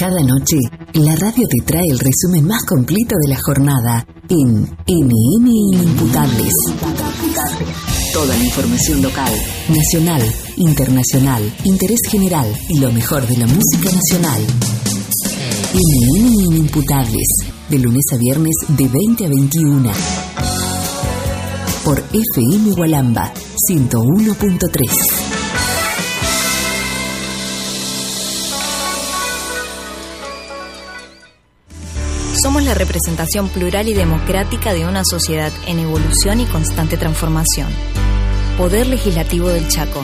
Cada noche, la radio te trae el resumen más completo de la jornada en NN Inimputables. Toda la información local, nacional, internacional, interés general y lo mejor de la música nacional. NN Inimputables, de lunes a viernes de 20 a 21. Por FM Gualamba 101.3. Somos la representación plural y democrática de una sociedad en evolución y constante transformación. Poder Legislativo del Chaco.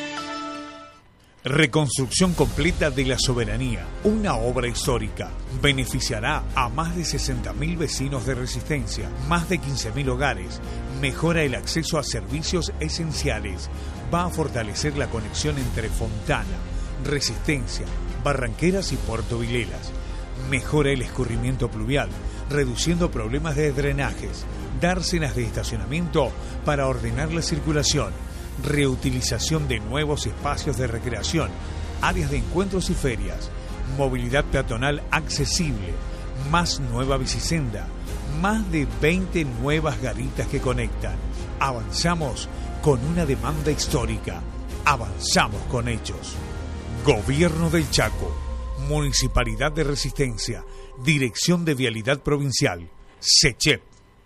Reconstrucción completa de la soberanía, una obra histórica. Beneficiará a más de 60.000 vecinos de Resistencia, más de 15.000 hogares. Mejora el acceso a servicios esenciales. Va a fortalecer la conexión entre Fontana, Resistencia, Barranqueras y Puerto Vilelas. Mejora el escurrimiento pluvial, reduciendo problemas de drenajes, dársenas de estacionamiento para ordenar la circulación, reutilización de nuevos espacios de recreación, áreas de encuentros y ferias, movilidad peatonal accesible, más nueva bicisenda, más de 20 nuevas garitas que conectan. Avanzamos con una demanda histórica, avanzamos con hechos. Gobierno del Chaco, Municipalidad de Resistencia, Dirección de Vialidad Provincial, SECHEP.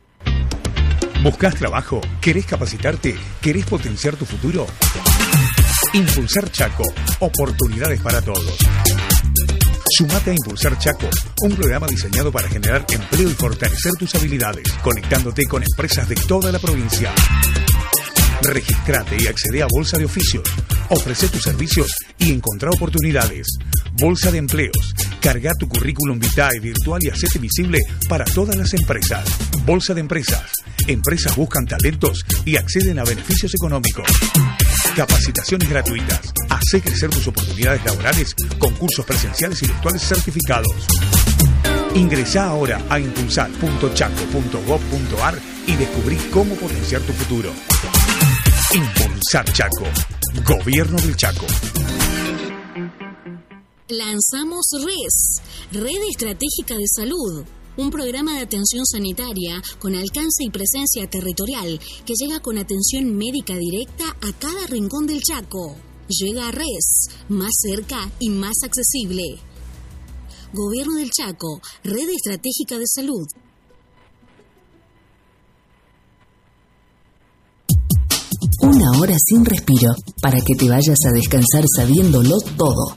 ¿Buscas trabajo? ¿Querés capacitarte? ¿Querés potenciar tu futuro? Impulsar Chaco, oportunidades para todos. Sumate a Impulsar Chaco, un programa diseñado para generar empleo y fortalecer tus habilidades, conectándote con empresas de toda la provincia. Registrate y accede a Bolsa de Oficios. Ofrece tus servicios y encontrá oportunidades. Bolsa de Empleos. Carga tu currículum vitae virtual y hacete visible para todas las empresas. Bolsa de Empresas. Empresas buscan talentos y acceden a beneficios económicos. Capacitaciones gratuitas. Hacé crecer tus oportunidades laborales con cursos presenciales y virtuales certificados. Ingresá ahora a impulsar.chaco.gov.ar y descubrí cómo potenciar tu futuro. Impulsar Chaco. Gobierno del Chaco. Lanzamos RES, Red Estratégica de Salud, un programa de atención sanitaria con alcance y presencia territorial que llega con atención médica directa a cada rincón del Chaco. Llega a RES, más cerca y más accesible. Gobierno del Chaco, Red Estratégica de Salud. Una hora sin respiro para que te vayas a descansar sabiéndolo todo.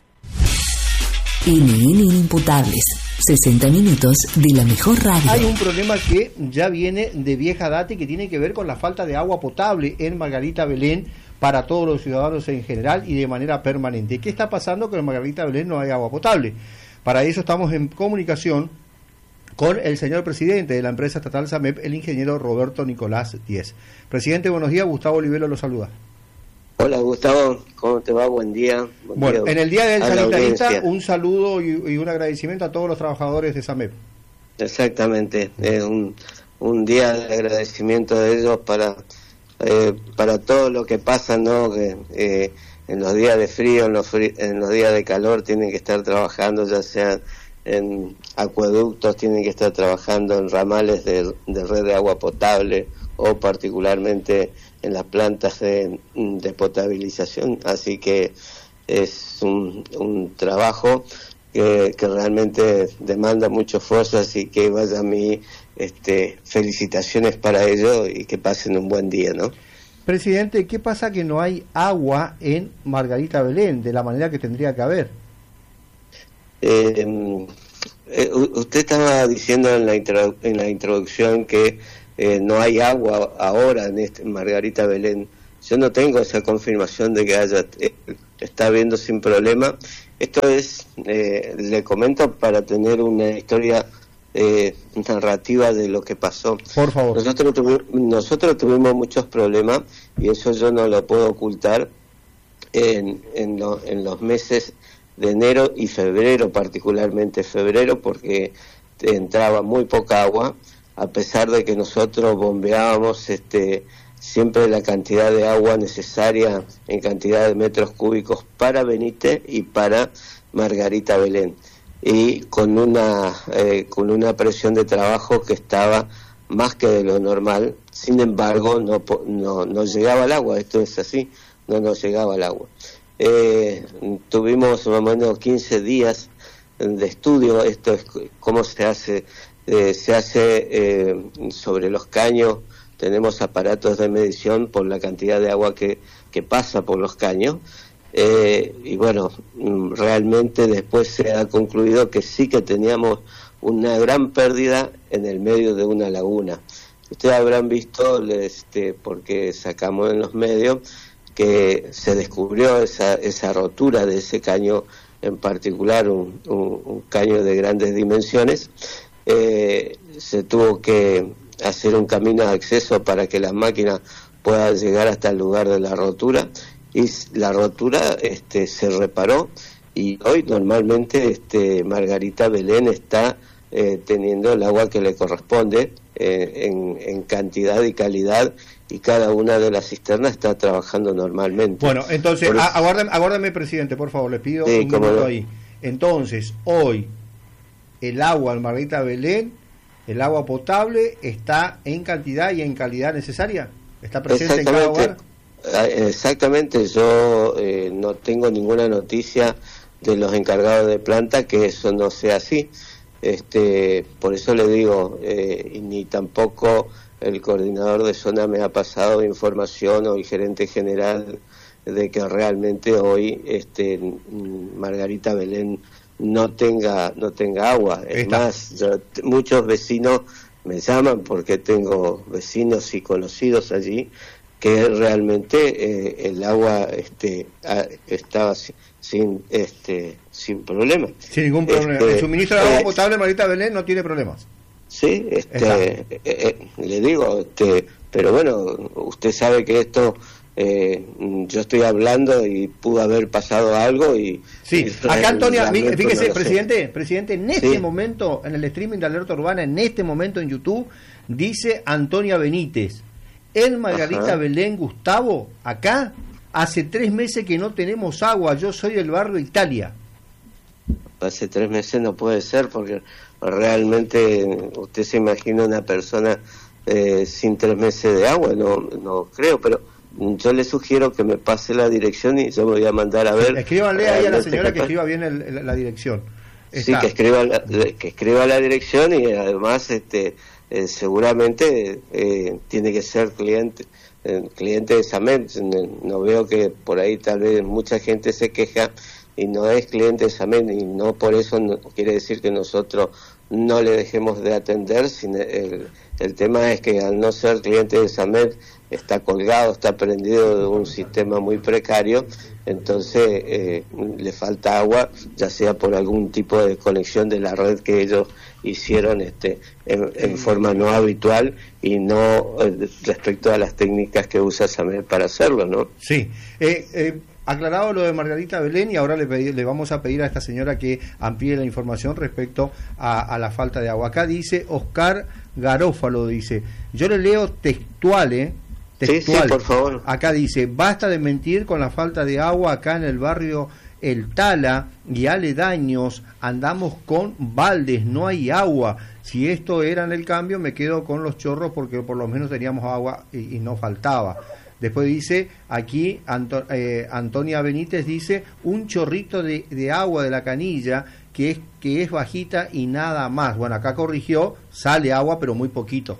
NN Inimputables, 60 minutos de la mejor radio. Hay un problema que ya viene de vieja data y que tiene que ver con la falta de agua potable en Margarita Belén para todos los ciudadanos en general y de manera permanente. ¿Qué está pasando? Que en Margarita Belén no hay agua potable. Para eso estamos en comunicación con el señor presidente de la empresa estatal SAMEP, el ingeniero Roberto Nicolás Díez. Presidente, buenos días. Gustavo Olivero lo saluda. Hola Gustavo, ¿cómo te va? Buen día. Bueno, en el Día del Sanitarista, un saludo y un agradecimiento a todos los trabajadores de SAMEP. Exactamente, es un día de agradecimiento de ellos para todo lo que pasa, ¿no? Que en los días de frío, en los días de calor tienen que estar trabajando, ya sea en acueductos, tienen que estar trabajando en ramales de red de agua potable o particularmente en las plantas de potabilización, así que es un trabajo que realmente demanda mucho esfuerzo, así que vaya mi felicitaciones para ello y que pasen un buen día, ¿no? Presidente, ¿qué pasa que no hay agua en Margarita Belén de la manera que tendría que haber? Usted estaba diciendo en la introducción que no hay agua ahora en Margarita Belén. Yo no tengo esa confirmación de que está habiendo sin problema. Esto es, le comento para tener una historia narrativa de lo que pasó. Por favor. Nosotros tuvimos muchos problemas y eso yo no lo puedo ocultar en los meses de enero y febrero, particularmente febrero, porque entraba muy poca agua, a pesar de que nosotros bombeábamos siempre la cantidad de agua necesaria en cantidad de metros cúbicos para Benítez y para Margarita Belén. y con una presión de trabajo que estaba más que de lo normal. Sin embargo, no llegaba el agua, esto es así, no nos llegaba el agua. Tuvimos más o menos 15 días de estudio. Esto es cómo se hace sobre los caños. Tenemos aparatos de medición por la cantidad de agua que pasa por los caños, y bueno, realmente después se ha concluido que sí que teníamos una gran pérdida en el medio de una laguna. Ustedes habrán visto, porque sacamos en los medios, que se descubrió esa rotura de ese caño en particular, un caño de grandes dimensiones. Se tuvo que hacer un camino de acceso para que las máquinas puedan llegar hasta el lugar de la rotura, y la rotura se reparó, y hoy normalmente Margarita Belén está teniendo el agua que le corresponde en cantidad y calidad, y cada una de las cisternas está trabajando normalmente. Bueno, entonces, aguárdame, presidente, por favor, le pido un minuto ahí. Entonces, hoy, el agua en Margarita Belén, el agua potable, está en cantidad y en calidad necesaria. ¿Está presente en cada hogar? Exactamente, yo no tengo ninguna noticia de los encargados de planta que eso no sea así. Por eso le digo, ni tampoco el coordinador de zona me ha pasado información, o el gerente general, de que realmente hoy Margarita Belén no tenga agua. Es más, muchos vecinos me llaman, porque tengo vecinos y conocidos allí, que realmente el agua estaba sin problema. Sin ningún problema. El suministro de agua potable en Margarita Belén no tiene problemas. Sí, le digo, pero bueno, usted sabe que esto, yo estoy hablando y pudo haber pasado algo y... Sí, acá Antonia, fíjese, presidente, en este momento, en el streaming de Alerta Urbana, en este momento en YouTube, dice Antonia Benítez, en Margarita Belén, Gustavo, acá, hace 3 meses que no tenemos agua, yo soy del barrio Italia. Hace 3 meses no puede ser, porque realmente usted se imagina una persona sin 3 meses de agua, no creo, pero yo le sugiero que me pase la dirección y yo me voy a mandar a ver. Escríbanle ahí a la señora que escriba bien la dirección. Sí, que escriba la dirección, y además seguramente tiene que ser cliente de SAMED. No veo que por ahí tal vez mucha gente se queja y no es cliente de SAMED, y no por eso no quiere decir que nosotros no le dejemos de atender. El tema es que al no ser cliente de SAMED está colgado, está prendido de un sistema muy precario, entonces le falta agua, ya sea por algún tipo de conexión de la red que ellos hicieron en forma no habitual, y no respecto a las técnicas que usa SAMED para hacerlo, ¿no? Sí. Aclarado lo de Margarita Belén, y ahora le vamos a pedir a esta señora que amplíe la información respecto a la falta de agua. Acá dice Oscar Garófalo, dice, yo le leo textual. Sí, por favor. Acá dice, basta de mentir con la falta de agua acá en el barrio El Tala y aledaños, andamos con baldes, no hay agua. Si esto era en el cambio, me quedo con los chorros, porque por lo menos teníamos agua y no faltaba. Después dice, aquí Antonia Benítez dice, un chorrito de agua de la canilla que es bajita y nada más. Bueno, acá corrigió, sale agua pero muy poquito.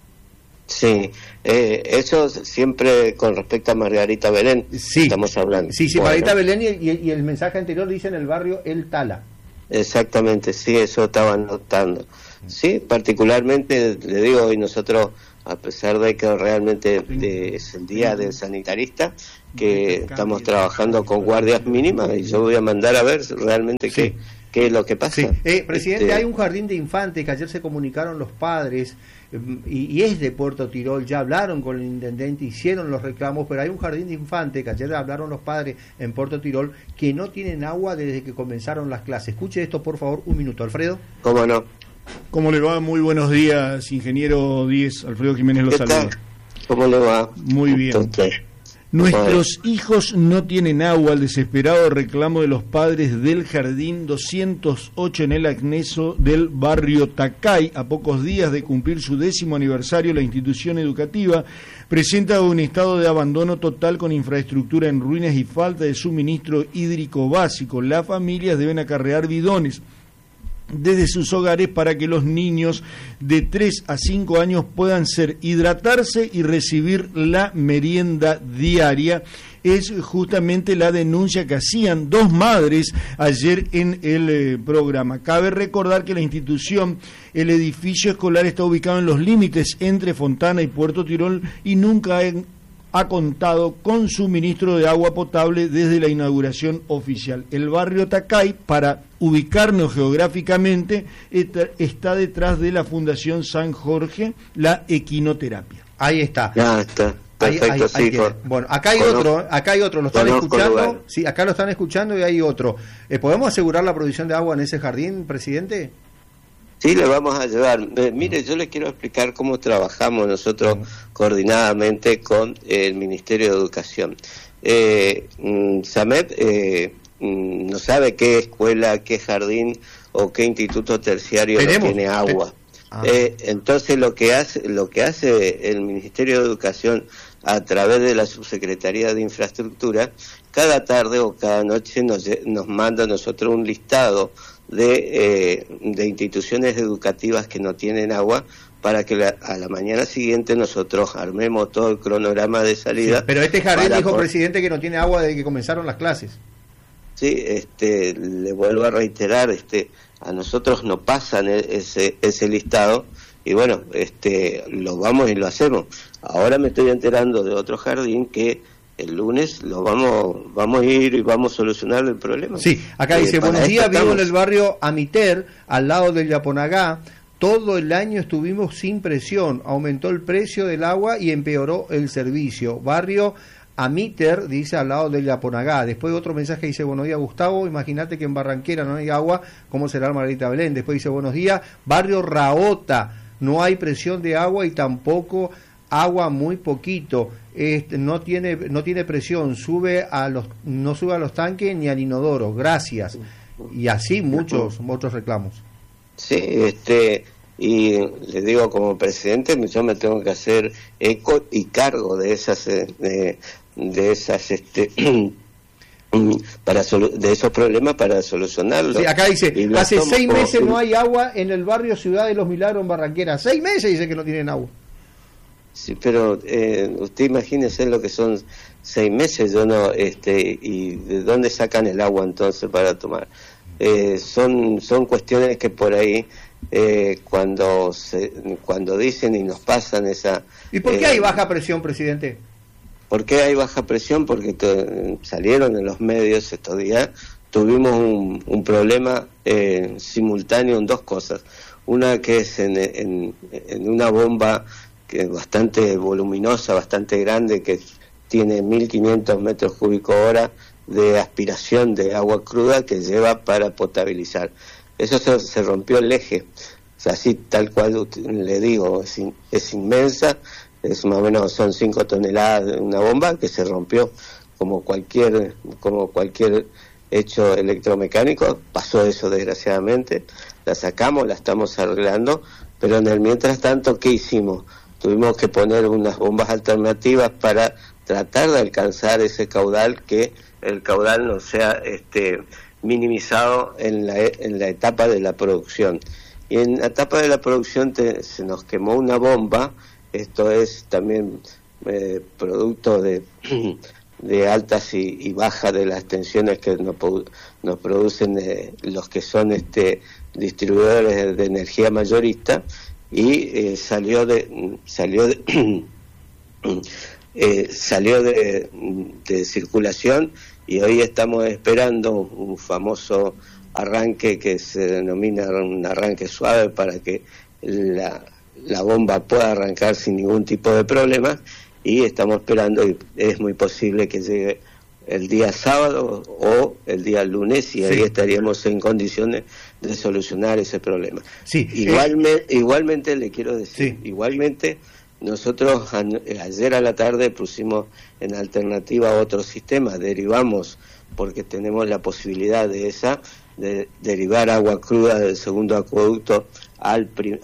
Sí, eso siempre con respecto a Margarita Belén, estamos hablando. Sí, bueno. Margarita Belén y el mensaje anterior dice en el barrio El Tala. Exactamente, sí, eso estaba notando. Sí, particularmente, le digo, hoy nosotros, a pesar de que realmente es el día del sanitarista, que estamos trabajando con guardias mínimas, y yo voy a mandar a ver realmente qué es lo que pasa. Sí. Presidente, hay un jardín de infantes que ayer se comunicaron los padres, y es de Puerto Tirol, ya hablaron con el intendente, hicieron los reclamos, pero hay un jardín de infantes que ayer hablaron los padres en Puerto Tirol, que no tienen agua desde que comenzaron las clases. Escuche esto, por favor, un minuto, Alfredo. ¿Cómo no? ¿Cómo le va? Muy buenos días, ingeniero Díez. Alfredo Jiménez lo saluda. ¿Cómo le va? Muy bien. Nuestros hijos no tienen agua, el desesperado reclamo de los padres del Jardín 208 en el anexo del barrio Tacay. A pocos días de cumplir su 10º aniversario, la institución educativa presenta un estado de abandono total con infraestructura en ruinas y falta de suministro hídrico básico. Las familias deben acarrear bidones desde sus hogares para que los niños de 3 a 5 años puedan hidratarse y recibir la merienda diaria. Es justamente la denuncia que hacían 2 madres ayer en el programa. Cabe recordar que la institución, el edificio escolar, está ubicado en los límites entre Fontana y Puerto Tirol y nunca ha contado con suministro de agua potable desde la inauguración oficial. El barrio Tacay, para ubicarnos geográficamente, está detrás de la Fundación San Jorge, la equinoterapia. Ahí está. Ya está. Perfecto, ahí bueno, acá hay otro, lo están escuchando. Sí, acá lo están escuchando y hay otro. ¿Podemos asegurar la provisión de agua en ese jardín, presidente? Sí, le vamos a llevar. Mire, yo le quiero explicar cómo trabajamos nosotros coordinadamente con el Ministerio de Educación. SAMEP no sabe qué escuela, qué jardín o qué instituto terciario no tiene agua. Entonces lo que hace el Ministerio de Educación a través de la Subsecretaría de Infraestructura, cada tarde o cada noche nos manda a nosotros un listado de instituciones educativas que no tienen agua, para que a la mañana siguiente nosotros armemos todo el cronograma de salida. Sí, pero este jardín dijo, presidente, que no tiene agua desde que comenzaron las clases. Sí, le vuelvo a reiterar, a nosotros nos pasan ese listado y bueno, lo vamos y lo hacemos. Ahora me estoy enterando de otro jardín que el lunes vamos a ir y vamos a solucionar el problema. Sí, acá dice, buenos días, vivo en el barrio Amiter, al lado del Yaponagá. Todo el año estuvimos sin presión, aumentó el precio del agua y empeoró el servicio. Barrio Amiter, dice, al lado del Yaponagá. Después otro mensaje dice, buenos días, Gustavo, imagínate que en Barranquera no hay agua, ¿cómo será el Margarita Belén? Después dice, buenos días, barrio Raota, no hay presión de agua y tampoco agua, muy poquito, no tiene presión, no sube a los tanques ni al inodoro, gracias. Y así muchos reclamos. Sí, y le digo, como presidente, yo me tengo que hacer eco y cargo de esas de esos problemas para solucionarlos. Sí, acá dice, hace 6 meses no hay agua en el barrio Ciudad de los Milagros en Barranquera. 6 meses dice que no tienen agua. Sí, pero usted imagínese lo que son 6 meses, yo no, y de dónde sacan el agua entonces para tomar. Son cuestiones que por ahí cuando dicen y nos pasan esa. ¿Y por qué hay baja presión, presidente? ¿Por qué hay baja presión? Porque salieron en los medios estos días. Tuvimos un problema simultáneo en 2 cosas. Una que es en una bomba que es bastante voluminosa, bastante grande, que tiene 1.500 metros cúbicos hora de aspiración de agua cruda que lleva para potabilizar. Eso se rompió el eje, o sea, así tal cual le digo, es inmensa, es más o menos, son 5 toneladas de una bomba que se rompió, como cualquier hecho electromecánico. Pasó eso desgraciadamente, la sacamos, la estamos arreglando, pero en el mientras tanto, ¿qué hicimos? Tuvimos que poner unas bombas alternativas para tratar de alcanzar ese caudal, que el caudal no sea minimizado en la etapa de la producción. Y en la etapa de la producción se nos quemó una bomba. Esto es también producto de altas y bajas de las tensiones que nos producen los que son distribuidores de energía mayorista, y salió de circulación, y hoy estamos esperando un famoso arranque que se denomina un arranque suave para que la bomba pueda arrancar sin ningún tipo de problema, y estamos esperando, y es muy posible que llegue el día sábado o el día lunes, y ahí estaríamos en condiciones de solucionar ese problema. Sí. Igualmente le quiero decir, igualmente nosotros ayer a la tarde pusimos en alternativa otro sistema, derivamos, porque tenemos la posibilidad de derivar agua cruda del segundo acueducto a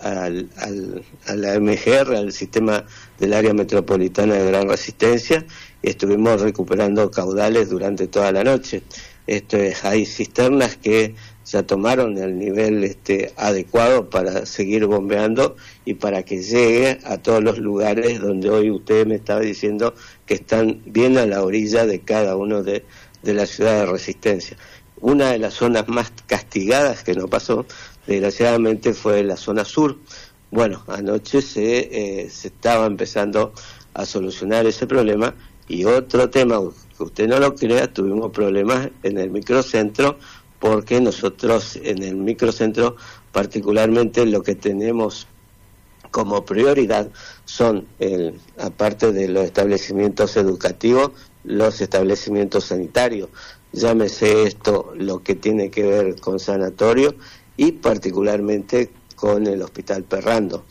la MGR, al sistema del área metropolitana de Gran Resistencia, y estuvimos recuperando caudales durante toda la noche. Hay cisternas que ya tomaron el nivel adecuado para seguir bombeando y para que llegue a todos los lugares donde hoy usted me estaba diciendo que están bien a la orilla de cada uno de la ciudad de Resistencia. Una de las zonas más castigadas que nos pasó, desgraciadamente, fue la zona sur. Bueno, anoche se estaba empezando a solucionar ese problema. Y otro tema, que usted no lo crea, tuvimos problemas en el microcentro, porque nosotros en el microcentro particularmente lo que tenemos como prioridad son, aparte de los establecimientos educativos, los establecimientos sanitarios. Llámese esto lo que tiene que ver con sanatorio y particularmente con el Hospital Perrando.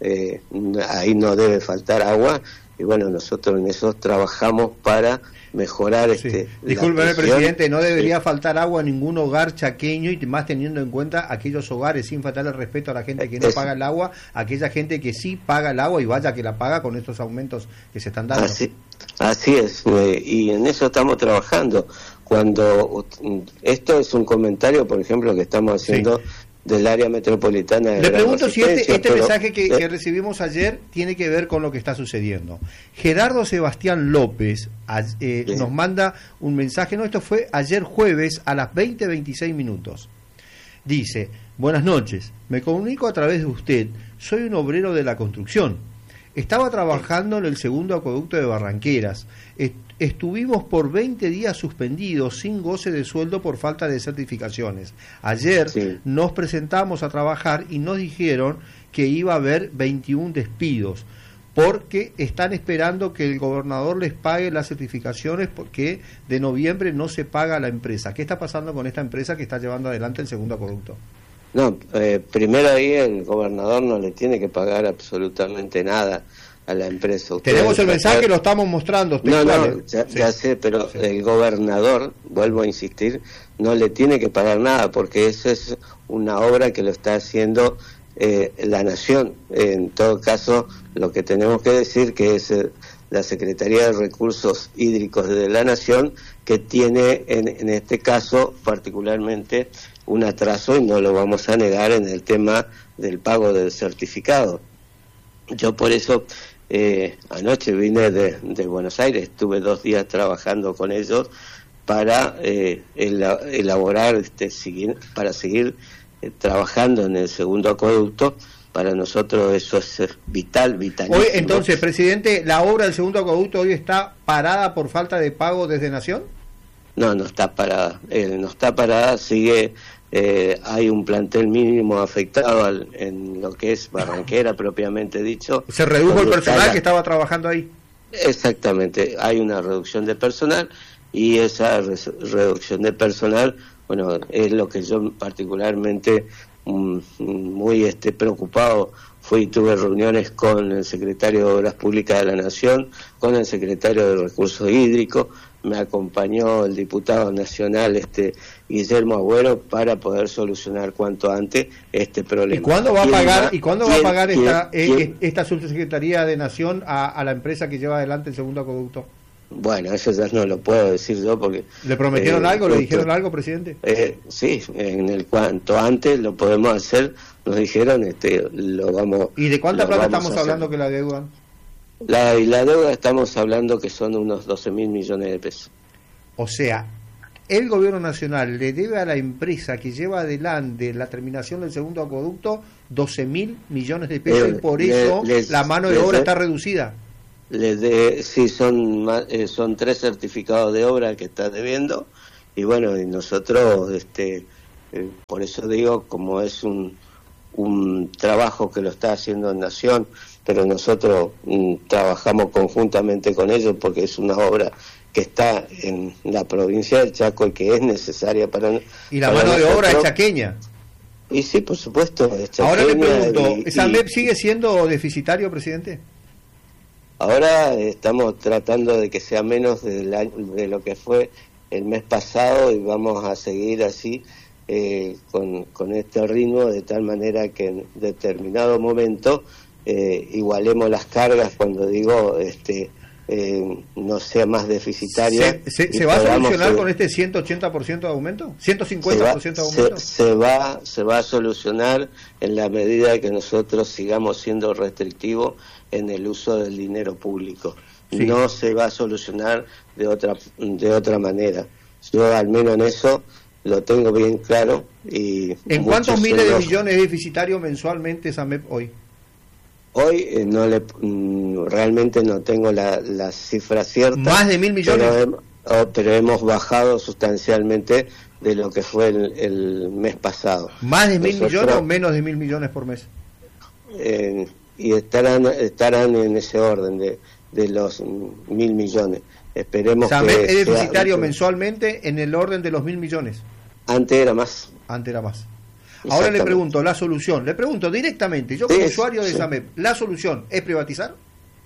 Ahí no debe faltar agua y bueno, nosotros en eso trabajamos para mejorar Discúlpeme, presidente, no debería faltar agua en ningún hogar chaqueño, y más teniendo en cuenta aquellos hogares, sin faltar el respeto a la gente que no paga el agua, aquella gente que sí paga el agua y vaya que la paga con estos aumentos que se están dando. Así es, y en eso estamos trabajando. Cuando esto es un comentario, por ejemplo, que estamos haciendo del área metropolitana de Le pregunto si este mensaje que recibimos ayer tiene que ver con lo que está sucediendo. Gerardo Sebastián López nos manda un mensaje, esto fue ayer jueves a las 20:26. Dice: buenas noches, me comunico a través de usted, soy un obrero de la construcción. Estaba trabajando en el segundo acueducto de Barranqueras. Estuvimos por 20 días suspendidos sin goce de sueldo por falta de certificaciones. Ayer nos presentamos a trabajar y nos dijeron que iba a haber 21 despidos porque están esperando que el gobernador les pague las certificaciones, porque de noviembre no se paga a la empresa. ¿Qué está pasando con esta empresa que está llevando adelante el segundo acueducto? No, primero ahí el gobernador no le tiene que pagar absolutamente nada a la empresa. Tenemos el mensaje, lo estamos mostrando. Ya sé, pero el gobernador, vuelvo a insistir, no le tiene que pagar nada, porque esa es una obra que lo está haciendo la Nación. En todo caso, lo que tenemos que decir que es la Secretaría de Recursos Hídricos de la Nación, que tiene en este caso particularmente un atraso, y no lo vamos a negar, en el tema del pago del certificado. Yo por eso anoche vine de Buenos Aires, estuve 2 días trabajando con ellos para elaborar, para seguir trabajando en el segundo acueducto. Para nosotros eso es vitalísimo. Hoy, entonces, presidente, ¿la obra del segundo acueducto hoy está parada por falta de pago desde Nación? No está parada, sigue. Hay un plantel mínimo afectado en lo que es Barranquera propiamente dicho. ¿Se redujo el personal que estaba trabajando ahí? Exactamente, hay una reducción de personal, y esa reducción de personal, bueno, es lo que yo particularmente muy preocupado fui y tuve reuniones con el secretario de Obras Públicas de la Nación, con el secretario de Recursos Hídricos, me acompañó el diputado nacional Guillermo Agüero para poder solucionar cuanto antes este problema. ¿Y cuándo va a pagar esta subsecretaría de Nación a la empresa que lleva adelante el segundo acueducto? Bueno, eso ya no lo puedo decir yo porque... ¿Le prometieron algo? ¿Le dijeron algo, presidente? Sí, en el cuanto antes lo podemos hacer, nos dijeron, lo vamos... ¿Y de cuánta plata estamos hablando que la deudan? La deuda estamos hablando que son unos 12.000 millones de pesos. O sea, el gobierno nacional le debe a la empresa que lleva adelante la terminación del segundo acueducto 12.000 millones de pesos, y por eso la mano de obra está reducida. Sí, son 3 certificados de obra que está debiendo, y bueno, y nosotros, por eso digo, como es un trabajo que lo está haciendo Nación, pero nosotros trabajamos conjuntamente con ellos porque es una obra que está en la provincia del Chaco y que es necesaria para... ¿Y la mano de obra es chaqueña? Y sí, por supuesto, es chaqueña. Ahora le pregunto, ¿esa MEP sigue siendo deficitario, presidente? Ahora estamos tratando de que sea menos de lo que fue el mes pasado y vamos a seguir así con este ritmo, de tal manera que en determinado momento igualemos las cargas, cuando digo no sea más deficitario. ¿Se va a solucionar con este 180% de aumento? ¿150% de aumento? Se va a solucionar en la medida que nosotros sigamos siendo restrictivos en el uso del dinero público. Sí. No se va a solucionar de otra manera. Yo al menos en eso lo tengo bien claro. Y ¿en cuántos miles de millones es deficitario mensualmente SAMEP hoy? Hoy realmente no tengo la cifra cierta. ¿Más de 1.000 millones? Pero hemos bajado sustancialmente de lo que fue el mes pasado. ¿Más de 1.000 millones o menos de 1.000 millones por mes? Y estarán en ese orden de los 1.000 millones. Esperemos SAMEP que es deficitario mensualmente en el orden de los 1.000 millones. Antes era más. Ahora le pregunto, la solución, directamente, yo como usuario de SAMEP, ¿la solución es privatizar?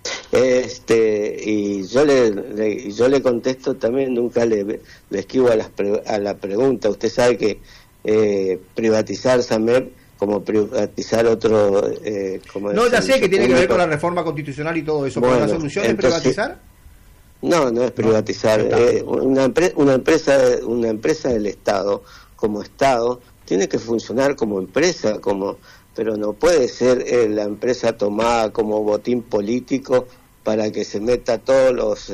Y yo le contesto también, nunca le esquivo a la pregunta. Usted sabe que privatizar SAMEP como privatizar otro... no, ya sé que tiene que ver con la reforma constitucional y todo eso, pero ¿la solución es privatizar? No es privatizar. Una empresa del Estado, como Estado, tiene que funcionar como empresa, pero no puede ser la empresa tomada como botín político para que se meta todos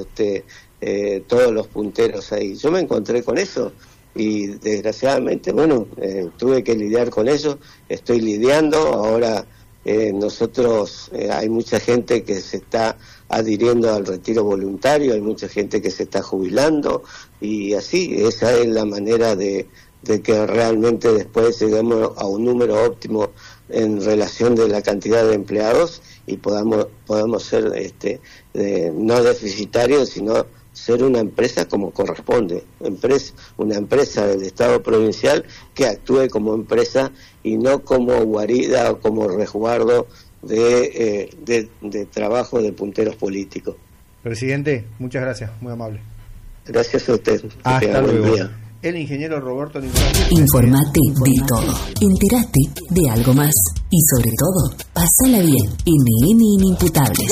los punteros ahí. Yo me encontré con eso y desgraciadamente, tuve que lidiar con eso. Estoy lidiando ahora. Nosotros hay mucha gente que se está adhiriendo al retiro voluntario, hay mucha gente que se está jubilando, y así esa es la manera de que realmente después lleguemos a un número óptimo en relación de la cantidad de empleados y podamos ser no deficitarios, sino ser una empresa como corresponde, una empresa del Estado provincial que actúe como empresa y no como guarida o como resguardo de trabajo de punteros políticos. Presidente, muchas gracias, muy amable. Gracias a usted. Hasta luego. El ingeniero Roberto Nicolás. Informate de todo, entérate de algo más y sobre todo, pásala bien. Inimputables.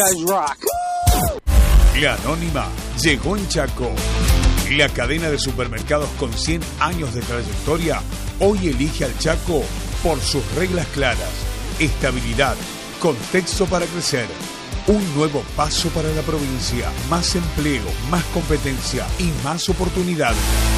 La Anónima llegó en Chaco. La cadena de supermercados con 100 años de trayectoria hoy elige al Chaco por sus reglas claras, estabilidad, contexto para crecer. Un nuevo paso para la provincia, más empleo, más competencia y más oportunidades.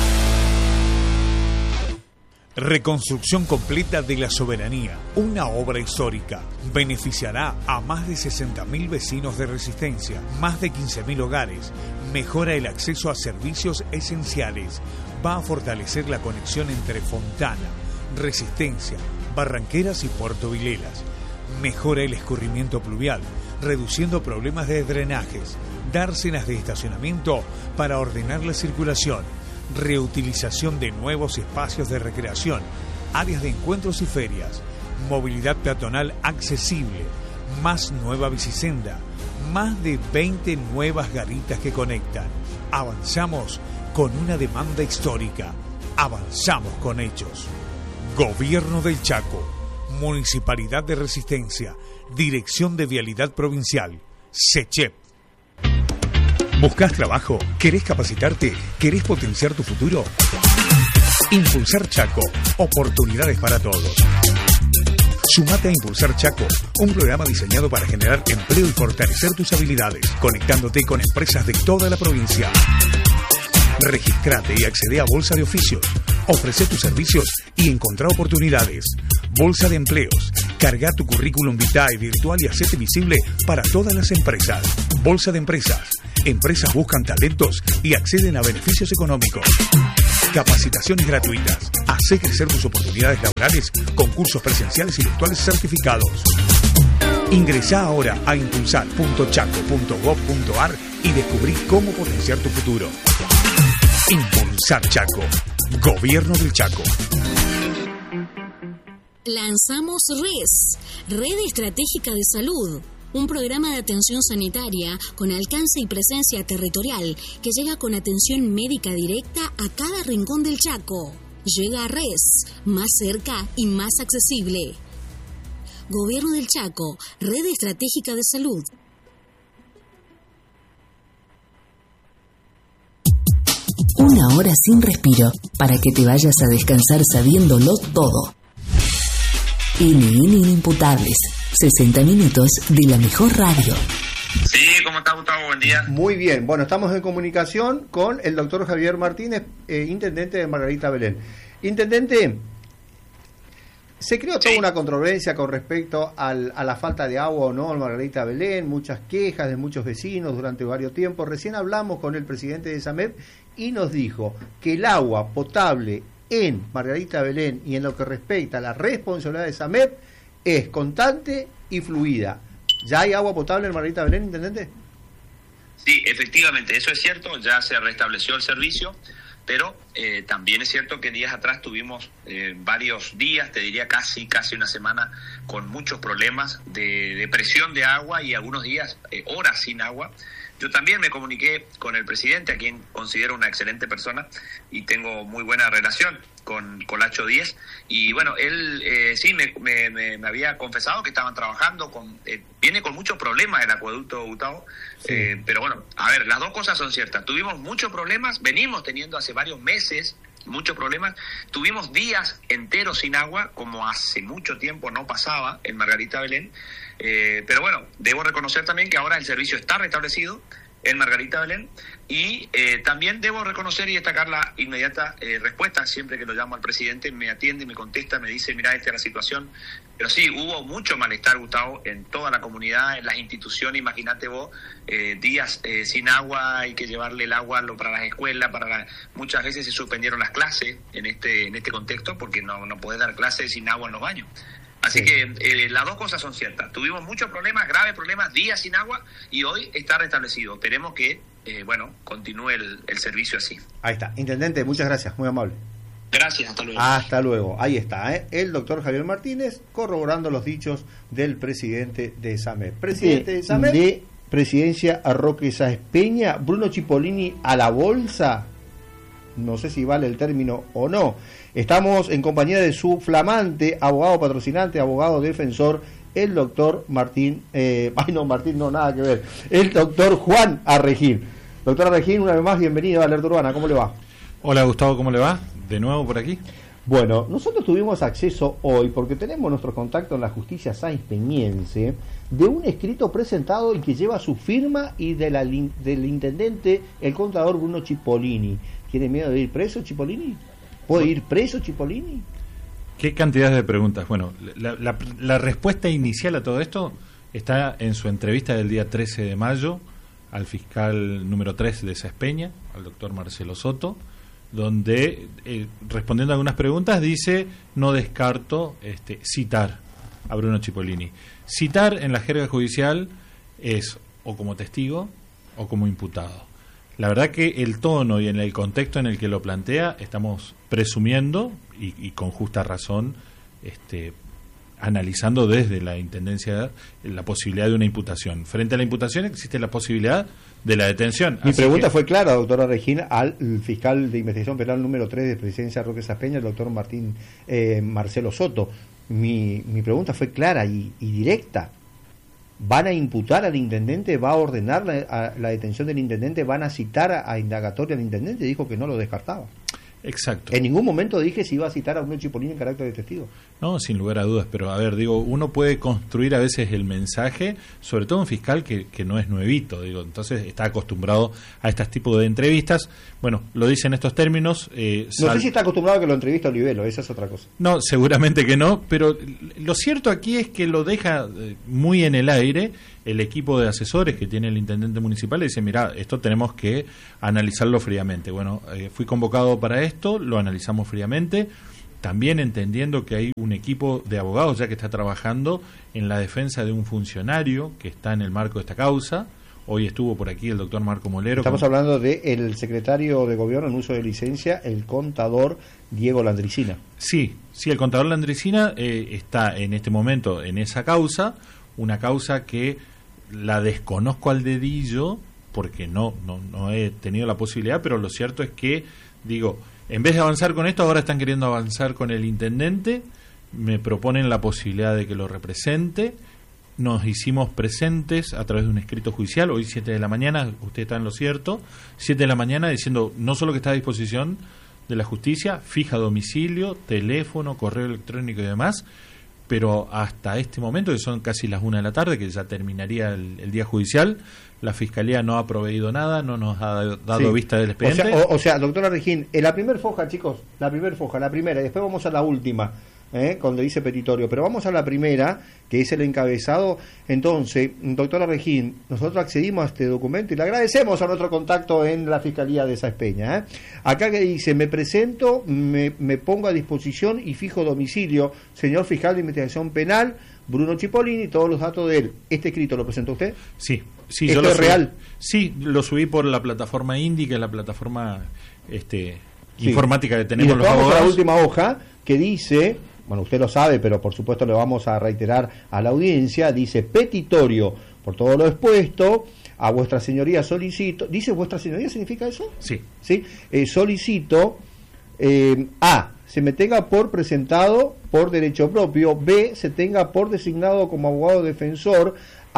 Reconstrucción completa de la soberanía, una obra histórica. Beneficiará a más de 60.000 vecinos de Resistencia, más de 15.000 hogares. Mejora el acceso a servicios esenciales. Va a fortalecer la conexión entre Fontana, Resistencia, Barranqueras y Puerto Vilelas. Mejora el escurrimiento pluvial, reduciendo problemas de drenajes. Dársenas de estacionamiento para ordenar la circulación. Reutilización de nuevos espacios de recreación, áreas de encuentros y ferias, movilidad peatonal accesible, más nueva bicisenda, más de 20 nuevas garitas que conectan. Avanzamos con una demanda histórica, avanzamos con hechos. Gobierno del Chaco, Municipalidad de Resistencia, Dirección de Vialidad Provincial, SECHEP. ¿Buscas trabajo? ¿Querés capacitarte? ¿Querés potenciar tu futuro? Impulsar Chaco. Oportunidades para todos. Sumate a Impulsar Chaco, un programa diseñado para generar empleo y fortalecer tus habilidades, conectándote con empresas de toda la provincia. Registrate y accede a Bolsa de Oficios. Ofrece tus servicios y encontrá oportunidades. Bolsa de Empleos. Carga tu currículum vitae virtual y hacete visible para todas las empresas. Bolsa de Empresas. Empresas buscan talentos y acceden a beneficios económicos. Capacitaciones gratuitas. Hacé crecer tus oportunidades laborales con cursos presenciales y virtuales certificados. Ingresá ahora a impulsar.chaco.gov.ar y descubrí cómo potenciar tu futuro. Impulsar Chaco. Gobierno del Chaco. Lanzamos RES, Red Estratégica de Salud. un programa de atención sanitaria con alcance y presencia territorial que llega con atención médica directa a cada rincón del Chaco. Llega a RES, más cerca y más accesible. Gobierno del Chaco, Red Estratégica de Salud. Una hora sin respiro para que te vayas a descansar sabiéndolo todo. Inimputables. 60 minutos de la mejor radio. Sí, ¿cómo está, Gustavo? Buen día. Muy bien, bueno, estamos en comunicación con el doctor Javier Martínez, intendente de Margarita Belén. Intendente, se creó toda una controversia con respecto a la falta de agua o no en Margarita Belén, muchas quejas de muchos vecinos durante varios tiempos. Recién hablamos con el presidente de SAMEP y nos dijo que el agua potable en Margarita Belén y en lo que respecta a la responsabilidad de SAMEP es constante y fluida. ¿Ya hay agua potable en Margarita Belén, intendente? Sí, efectivamente, eso es cierto, ya se restableció el servicio, pero también es cierto que días atrás tuvimos varios días, te diría casi una semana, con muchos problemas de presión de agua y algunos días, horas sin agua. Yo también me comuniqué con el presidente, a quien considero una excelente persona y tengo muy buena relación con Colacho 10, y bueno, él sí me había confesado que estaban trabajando viene con muchos problemas el acueducto, Gustavo. Sí. Pero bueno, a ver, las dos cosas son ciertas. Tuvimos muchos problemas, venimos teniendo hace varios meses muchos problemas, tuvimos días enteros sin agua, como hace mucho tiempo no pasaba en Margarita Belén, pero bueno, debo reconocer también que ahora el servicio está restablecido en Margarita Belén, y también debo reconocer y destacar la inmediata respuesta. Siempre que lo llamo al presidente me atiende, me contesta, me dice, mira, esta es la situación. Pero sí, hubo mucho malestar, Gustavo, en toda la comunidad, en las instituciones. Imagínate vos, días sin agua, hay que llevarle el agua para las escuelas, muchas veces se suspendieron las clases en este contexto, porque no podés dar clases sin agua en los baños. Así que las dos cosas son ciertas. Tuvimos muchos problemas, graves problemas, días sin agua, y hoy está restablecido. Esperemos que, continúe el servicio así. Ahí está. Intendente, muchas gracias, muy amable. Gracias, hasta luego. Hasta luego. Ahí está, el doctor Javier Martínez corroborando los dichos del presidente de SAMEP. Presidente de SAMEP. De Presidencia a Roque Sáez Peña, Bruno Cipollini a la bolsa. No sé si vale el término o no. Estamos en compañía de su flamante abogado patrocinante, abogado defensor, el doctor Martín, nada que ver, el doctor Juan Arregín. Doctor Arregín, una vez más, bienvenido a Alerta Urbana, ¿cómo le va? Hola Gustavo, ¿cómo le va? De nuevo por aquí. Bueno, nosotros tuvimos acceso hoy, porque tenemos nuestro contacto en la justicia sainzpeñense, de un escrito presentado y que lleva su firma y del intendente, el contador Bruno Cipollini. ¿Tiene miedo de ir preso, Cipollini? ¿Puede ir preso, Cipollini? ¿Qué cantidad de preguntas? Bueno, la respuesta inicial a todo esto está en su entrevista del día 13 de mayo al fiscal número 3 de Sáez Peña, al doctor Marcelo Soto, donde, respondiendo a algunas preguntas, dice, no descarto citar a Bruno Cipollini. Citar en la jerga judicial es o como testigo o como imputado. La verdad que el tono y en el contexto en el que lo plantea, estamos presumiendo, y con justa razón, analizando desde la Intendencia la posibilidad de una imputación. Frente a la imputación existe la posibilidad de la detención. Mi pregunta fue clara, doctora Regina, al fiscal de investigación penal número 3 de Presidencia Roque Sáez Peña, el doctor Marcelo Soto. Mi pregunta fue clara y directa. ¿Van a imputar al intendente? ¿Va a ordenar la detención del intendente? ¿Van a citar a indagatoria al intendente? Dijo que no lo descartaba. Exacto. En ningún momento dije si iba a citar a Bruno Cipollini en carácter de testigo. No, sin lugar a dudas, pero a ver, uno puede construir a veces el mensaje, sobre todo un fiscal que no es nuevito, entonces está acostumbrado a este tipo de entrevistas. Bueno, lo dice en estos términos. No sé si está acostumbrado a que lo entrevista Olivelo, esa es otra cosa. No, seguramente que no, pero lo cierto aquí es que lo deja muy en el aire el equipo de asesores que tiene el intendente municipal y dice, mira, esto tenemos que analizarlo fríamente. Bueno, fui convocado para esto, lo analizamos fríamente, también entendiendo que hay un equipo de abogados ya que está trabajando en la defensa de un funcionario que está en el marco de esta causa. Hoy estuvo por aquí el doctor Marco Molero. Estamos hablando del secretario de Gobierno en uso de licencia, el contador Diego Landricina. Sí, el contador Landricina está en este momento en esa causa, una causa que la desconozco al dedillo porque no he tenido la posibilidad, pero lo cierto es que, digo, en vez de avanzar con esto, ahora están queriendo avanzar con el intendente, me proponen la posibilidad de que lo represente, nos hicimos presentes a través de un escrito judicial, hoy 7 de la mañana, usted está en lo cierto, 7 de la mañana diciendo no solo que está a disposición de la justicia, fija domicilio, teléfono, correo electrónico y demás, pero hasta este momento, que son casi las 1 de la tarde, que ya terminaría el día judicial, la Fiscalía no ha proveído nada, no nos ha dado vista del expediente. O sea, doctora Regín, en la primera foja, chicos, la primera, y después vamos a la última, cuando dice petitorio, pero vamos a la primera, que es el encabezado. Entonces, doctora Regín, nosotros accedimos a este documento y le agradecemos a nuestro contacto en la Fiscalía de Sáenz Peña. Acá que dice, me presento, me pongo a disposición y fijo domicilio, señor fiscal de investigación penal, Bruno Cipollini, todos los datos de él. ¿Este escrito lo presentó usted? Sí, ¿Esto es real? Sí, lo subí por la plataforma Indy, que es la plataforma informática que tenemos los abogados. Vamos a la última hoja, que dice, bueno, usted lo sabe, pero por supuesto le vamos a reiterar a la audiencia, dice, petitorio, por todo lo expuesto, a vuestra señoría solicito, ¿dice vuestra señoría significa eso? Sí. ¿Sí? Solicito, A, se me tenga por presentado por derecho propio, B, se tenga por designado como abogado defensor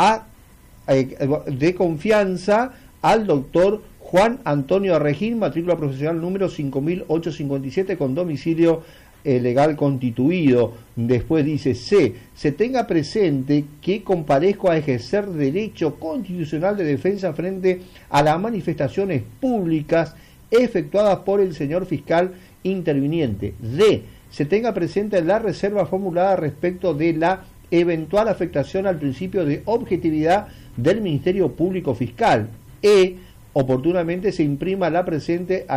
de confianza al doctor Juan Antonio Regín, matrícula profesional número 5857 con domicilio legal constituido. Después dice C, se tenga presente que comparezco a ejercer derecho constitucional de defensa frente a las manifestaciones públicas efectuadas por el señor fiscal interviniente. D, se tenga presente la reserva formulada respecto de la eventual afectación al principio de objetividad del Ministerio Público Fiscal. E, oportunamente se imprima la presente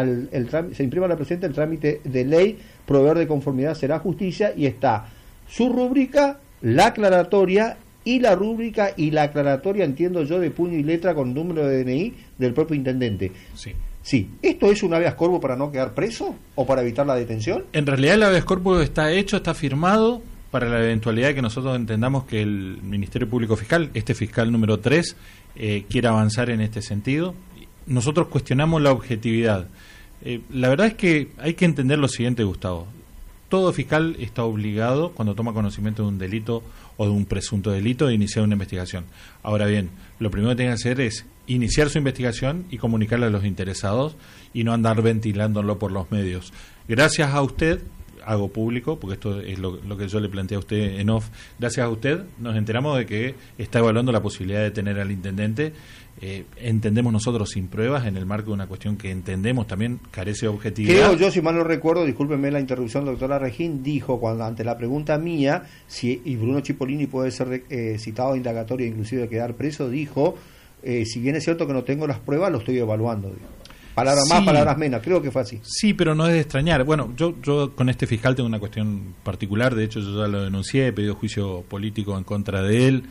el trámite de ley, proveedor de conformidad será justicia, y está su rúbrica, la aclaratoria y la rúbrica y la aclaratoria, entiendo yo, de puño y letra con número de DNI del propio intendente. Sí. ¿Esto es un habeas corpus para no quedar preso o para evitar la detención? En realidad el habeas corpus está hecho, está firmado para la eventualidad que nosotros entendamos que el Ministerio Público Fiscal, este fiscal número 3, quiera avanzar en este sentido. Nosotros cuestionamos la objetividad. La verdad es que hay que entender lo siguiente, Gustavo. Todo fiscal está obligado, cuando toma conocimiento de un delito o de un presunto delito, de iniciar una investigación. Ahora bien, lo primero que tiene que hacer es iniciar su investigación y comunicarle a los interesados y no andar ventilándolo por los medios. Gracias a usted, hago público, porque esto es lo que yo le planteé a usted en off, gracias a usted nos enteramos de que está evaluando la posibilidad de tener al intendente. Entendemos nosotros sin pruebas, en el marco de una cuestión que entendemos también carece de objetividad. Creo yo, si mal no recuerdo, discúlpeme la interrupción, doctora Regín, dijo cuando ante la pregunta mía y Bruno Cipollini puede ser citado a indagatoria, inclusive de quedar preso, dijo, si bien es cierto que no tengo las pruebas, lo estoy evaluando. Palabras más, palabras menos, creo que fue así. Sí, pero no es de extrañar. Bueno, yo con este fiscal tengo una cuestión particular, de hecho yo ya lo denuncié, he pedido juicio político en contra de él.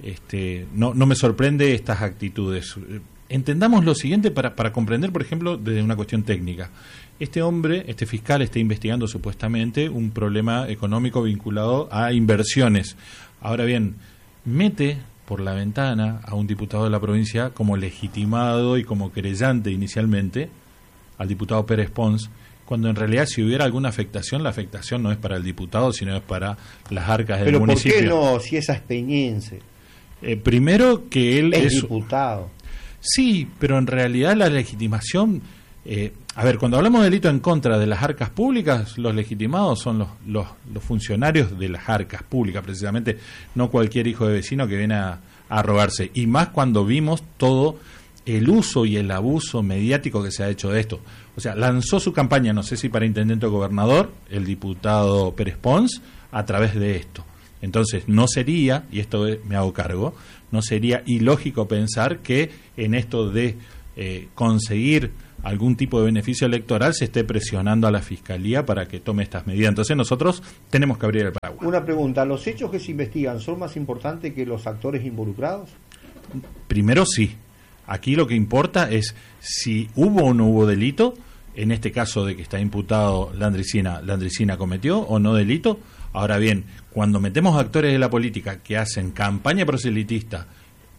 No me sorprende estas actitudes. Entendamos lo siguiente para comprender, por ejemplo, desde una cuestión técnica. Este fiscal está investigando supuestamente un problema económico vinculado a inversiones. Ahora bien, mete por la ventana a un diputado de la provincia como legitimado y como querellante inicialmente, al diputado Pérez Pons, cuando en realidad si hubiera alguna afectación, la afectación no es para el diputado, sino es para las arcas del municipio. ¿Pero por qué no, si es aspeñense? Primero que él es diputado. Sí, pero en realidad la legitimación... a ver, cuando hablamos de delito en contra de las arcas públicas, los legitimados son los funcionarios de las arcas públicas, precisamente, no cualquier hijo de vecino que viene a arrogarse. Y más cuando vimos todo el uso y el abuso mediático que se ha hecho de esto. O sea, lanzó su campaña, no sé si para intendente o gobernador, el diputado Pérez Pons, a través de esto. Entonces, no sería, y esto me hago cargo, no sería ilógico pensar que en esto de conseguir algún tipo de beneficio electoral se esté presionando a la Fiscalía para que tome estas medidas. Entonces nosotros tenemos que abrir el paraguas. Una pregunta, ¿los hechos que se investigan son más importantes que los actores involucrados? Primero sí. Aquí lo que importa es si hubo o no hubo delito, en este caso de que está imputado Landricina cometió o no delito. Ahora bien, cuando metemos actores de la política que hacen campaña proselitista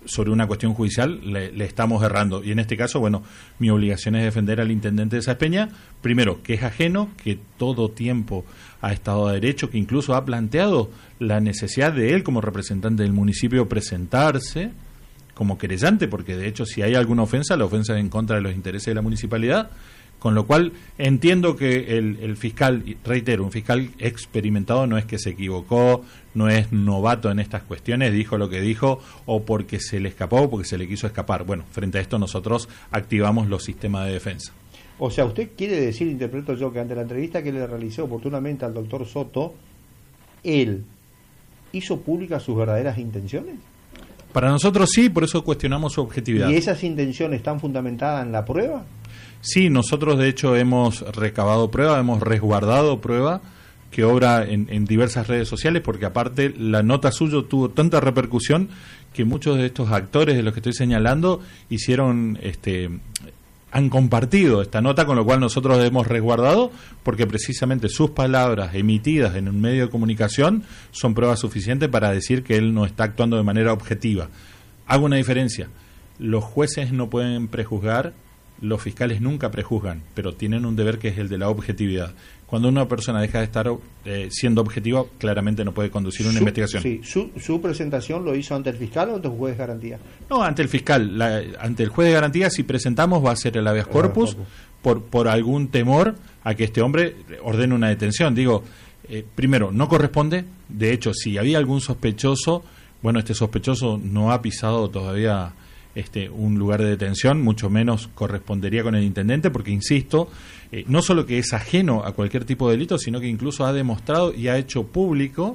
sobre una cuestión judicial le estamos errando. Y en este caso, bueno, mi obligación es defender al intendente de Saespeña, primero, que es ajeno, que todo tiempo ha estado a derecho, que incluso ha planteado la necesidad de él como representante del municipio presentarse como querellante, porque de hecho si hay alguna ofensa, la ofensa es en contra de los intereses de la municipalidad, con lo cual entiendo que el fiscal, reitero, un fiscal experimentado no es que se equivocó, no es novato en estas cuestiones, dijo lo que dijo, o porque se le escapó o porque se le quiso escapar. Bueno, frente a esto nosotros activamos los sistemas de defensa. O sea, usted quiere decir, interpreto yo, que ante la entrevista que le realicé oportunamente al doctor Soto, él hizo públicas sus verdaderas intenciones. Para nosotros sí, por eso cuestionamos su objetividad. ¿Y esas intenciones están fundamentadas en la prueba? Sí, nosotros de hecho hemos recabado prueba, hemos resguardado prueba que obra en diversas redes sociales, porque aparte la nota suya tuvo tanta repercusión que muchos de estos actores de los que estoy señalando han compartido esta nota, con lo cual nosotros hemos resguardado, porque precisamente sus palabras emitidas en un medio de comunicación son pruebas suficientes para decir que él no está actuando de manera objetiva. Hago una diferencia: los jueces no pueden prejuzgar, los fiscales nunca prejuzgan, pero tienen un deber que es el de la objetividad. Cuando una persona deja de estar siendo objetiva, claramente no puede conducir una investigación. Sí, ¿Su presentación lo hizo ante el fiscal o ante el juez de garantía? No, ante el fiscal. Ante el juez de garantía, si presentamos, va a ser el habeas corpus por algún temor a que este hombre ordene una detención. Digo, primero, no corresponde. De hecho, si había algún sospechoso, bueno, este sospechoso no ha pisado todavía un lugar de detención, mucho menos correspondería con el intendente, porque insisto, no solo que es ajeno a cualquier tipo de delito, sino que incluso ha demostrado y ha hecho público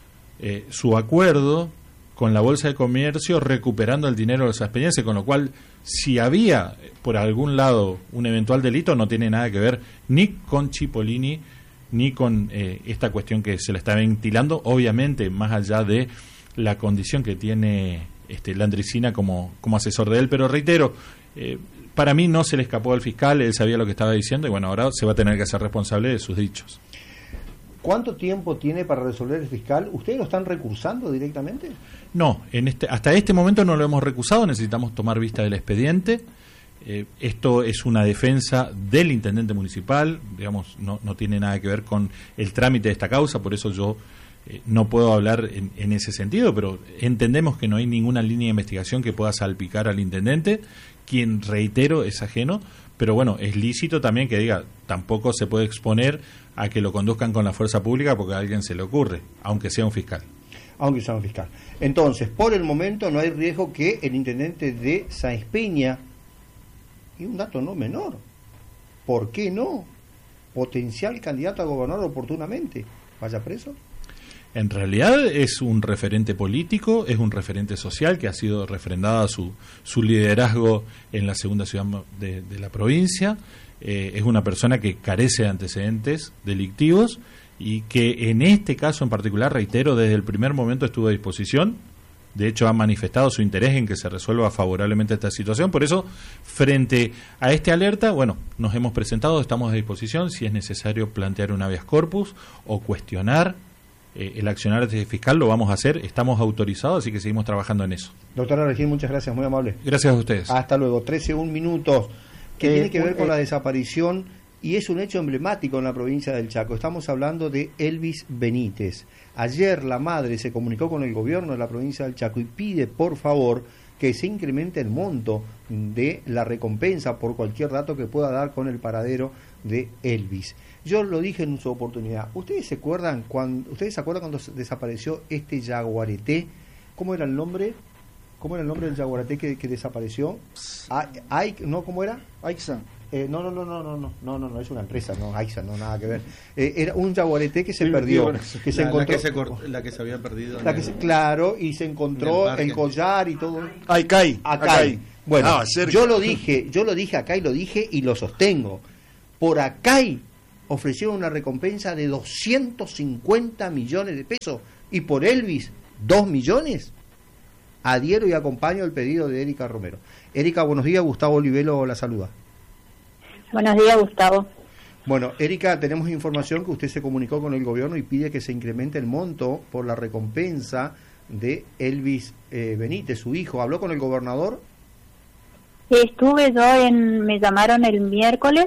su acuerdo con la Bolsa de Comercio recuperando el dinero de los saespeñenses, con lo cual si había por algún lado un eventual delito, no tiene nada que ver ni con Cipollini ni con esta cuestión que se le está ventilando, obviamente más allá de la condición que tiene Landricina como asesor de él, pero reitero, para mí no se le escapó al fiscal, él sabía lo que estaba diciendo y bueno, ahora se va a tener que hacer responsable de sus dichos. ¿Cuánto tiempo tiene para resolver el fiscal? ¿Ustedes lo están recursando directamente? No, hasta este momento no lo hemos recusado, necesitamos tomar vista del expediente. Esto es una defensa del intendente municipal, digamos, no tiene nada que ver con el trámite de esta causa, por eso yo no puedo hablar en ese sentido, pero entendemos que no hay ninguna línea de investigación que pueda salpicar al intendente, quien, reitero, es ajeno, pero bueno, es lícito también que diga, tampoco se puede exponer a que lo conduzcan con la fuerza pública porque a alguien se le ocurre, aunque sea un fiscal. Aunque sea un fiscal. Entonces, por el momento no hay riesgo que el intendente de Saespeña, y un dato no menor, ¿por qué no? Potencial candidato a gobernador oportunamente, vaya preso. En realidad es un referente político, es un referente social que ha sido refrendada su liderazgo en la segunda ciudad de la provincia. Es una persona que carece de antecedentes delictivos y que en este caso en particular, reitero, desde el primer momento estuvo a disposición. De hecho, ha manifestado su interés en que se resuelva favorablemente esta situación. Por eso, frente a esta alerta, bueno, nos hemos presentado, estamos a disposición si es necesario plantear un habeas corpus o cuestionar el accionar fiscal, lo vamos a hacer, estamos autorizados, así que seguimos trabajando en eso. Doctora Regín, muchas gracias, muy amable. Gracias a ustedes. Hasta luego. 13 minutos, que tiene que ver con la desaparición, y es un hecho emblemático en la provincia del Chaco. Estamos hablando de Elvis Benítez. Ayer la madre se comunicó con el gobierno de la provincia del Chaco y pide, por favor, que se incremente el monto de la recompensa por cualquier dato que pueda dar con el paradero de Elvis. Yo lo dije en su oportunidad. ¿Ustedes se acuerdan cuando desapareció este yaguareté? ¿Cómo era el nombre? ¿Cómo era el nombre del yaguareté que desapareció? ¿No? ¿Cómo era? Aixa. No, es una empresa, no, Aixa, no, nada que ver. Era un yaguareté que se perdió, que se encontró, la que se había perdido. Claro, y se encontró el collar y todo. Acay. Bueno, yo lo dije acá y lo dije y lo sostengo. Por Acay ofrecieron una recompensa de 250 millones de pesos y por Elvis 2 millones. Adhiero y acompaño el pedido de Erika Romero. Erika, buenos días. Gustavo Olivelo la saluda. Buenos días, Gustavo. Bueno, Erika, tenemos información que usted se comunicó con el gobierno y pide que se incremente el monto por la recompensa de Elvis Benítez, su hijo. ¿Habló con el gobernador? Estuve me llamaron el miércoles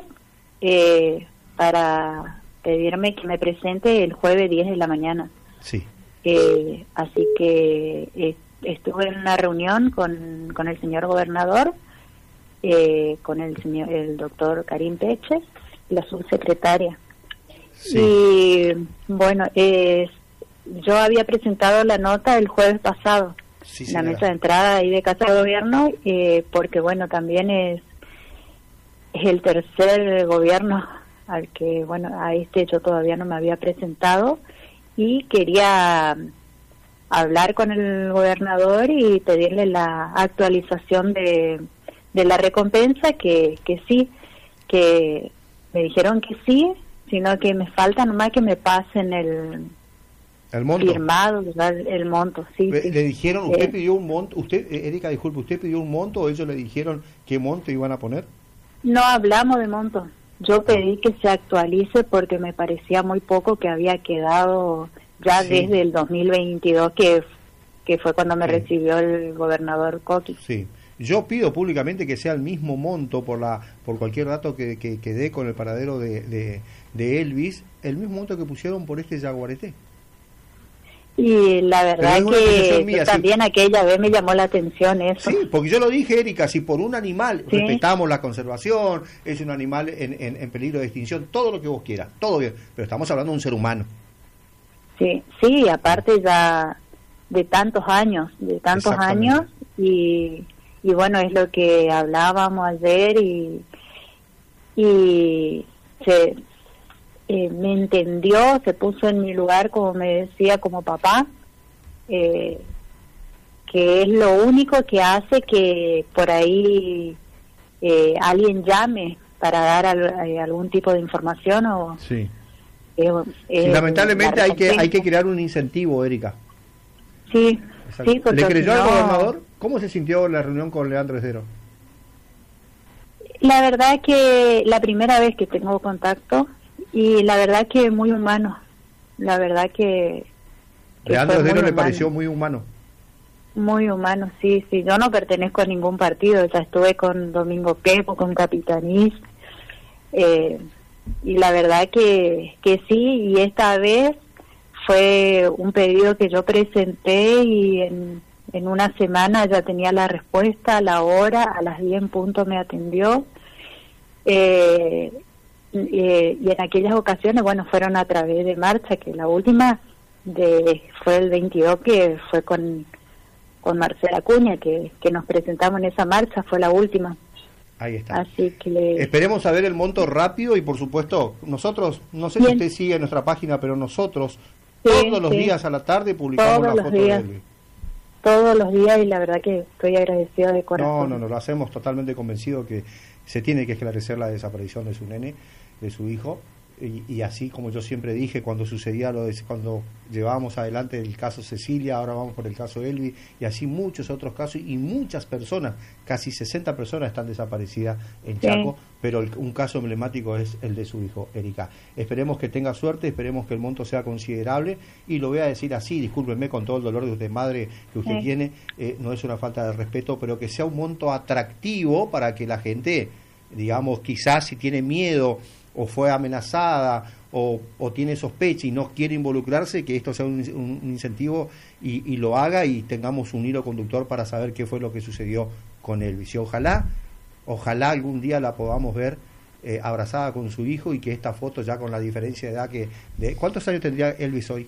para pedirme que me presente el jueves 10 de la mañana. Sí. Así que estuve en una reunión con el señor gobernador, con el doctor Karim Peche, la subsecretaria. Sí. Y bueno, yo había presentado la nota el jueves pasado, sí, en la mesa de entrada ahí de Casa de Gobierno, porque bueno, también es el tercer gobierno al que, bueno, a yo todavía no me había presentado, y quería hablar con el gobernador y pedirle la actualización de la recompensa, que sí, que me dijeron que sí, sino que me falta nomás que me pasen el monto firmado, el monto. Sí, le dijeron, usted pidió un monto, Erika, disculpe, ¿usted pidió un monto o ellos le dijeron qué monto iban a poner? No hablamos de monto. Yo pedí que se actualice porque me parecía muy poco que había quedado ya desde el 2022, que fue cuando me recibió el gobernador Coqui. Sí. Yo pido públicamente que sea el mismo monto por cualquier dato que dé con el paradero de Elvis, el mismo monto que pusieron por este jaguarete. Y la verdad que mía, también aquella vez me llamó la atención eso. Sí, porque yo lo dije, Erika, si por un animal respetamos la conservación, es un animal en peligro de extinción, todo lo que vos quieras, todo bien, pero estamos hablando de un ser humano. Sí, aparte ya de tantos años, y bueno, es lo que hablábamos ayer y me entendió, se puso en mi lugar, como me decía, como papá, que es lo único que hace que por ahí alguien llame para dar algún tipo de información o... Sí. Lamentablemente hay que crear un incentivo, Erika. Sí, sí, porque ¿le creyó al gobernador? ¿Cómo se sintió la reunión con Leandro Esdero? La verdad que la primera vez que tengo contacto, y la verdad que muy humano, la verdad que Leandro Esdero le pareció muy humano. Muy humano, sí, yo no pertenezco a ningún partido, ya estuve con Domingo Pepo, con Capitanís, y la verdad que sí, y esta vez fue un pedido que yo presenté y en una semana ya tenía la respuesta, a la hora, a las 10 en punto me atendió, y en aquellas ocasiones, bueno, fueron a través de marcha, que la última fue el 22, que fue con Marcela Acuña, que nos presentamos en esa marcha, fue la última. Ahí está. Así que esperemos saber el monto rápido y por supuesto, nosotros, no sé si usted sigue nuestra página, pero nosotros todos los días a la tarde publicamos la foto de él. Todos los días, y la verdad que estoy agradecida de corazón. No, lo hacemos totalmente convencido que se tiene que esclarecer la desaparición de su nene, de su hijo, y así como yo siempre dije cuando sucedía cuando llevábamos adelante el caso Cecilia, ahora vamos por el caso Elvis, y así muchos otros casos, y muchas personas, casi 60 personas están desaparecidas en Chaco, pero un caso emblemático es el de su hijo, Erika. Esperemos que tenga suerte, esperemos que el monto sea considerable, y lo voy a decir así, discúlpenme con todo el dolor de usted, madre, que usted tiene, no es una falta de respeto, pero que sea un monto atractivo para que la gente, digamos, quizás si tiene miedo o fue amenazada o tiene sospecha y no quiere involucrarse, que esto sea un incentivo y lo haga, y tengamos un hilo conductor para saber qué fue lo que sucedió con Elvis. Y ojalá algún día la podamos ver abrazada con su hijo, y que esta foto, ya con la diferencia de edad ¿cuántos años tendría Elvis hoy?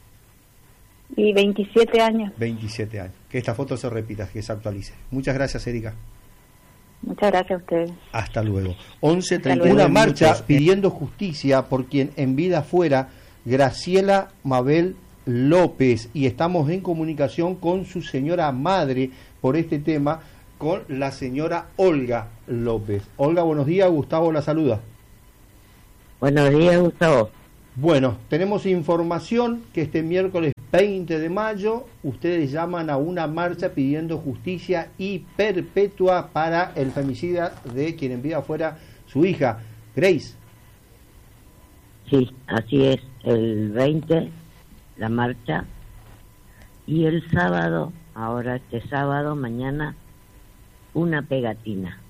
Y 27 años. 27 años. Que esta foto se repita, que se actualice. Muchas gracias, Erika. Muchas gracias a ustedes. Hasta luego. 11:31. Una marcha pidiendo justicia por quien en vida fuera Graciela Mabel López, y estamos en comunicación con su señora madre por este tema, con la señora Olga López. Olga, buenos días. Gustavo la saluda. Buenos días, Gustavo. Bueno, tenemos información que este miércoles 20 de mayo ustedes llaman a una marcha pidiendo justicia y perpetua para el femicida de quien en vida fuera su hija, Grace. Sí, así es, el 20, la marcha, Y el sábado, ahora este sábado, mañana, una pegatina.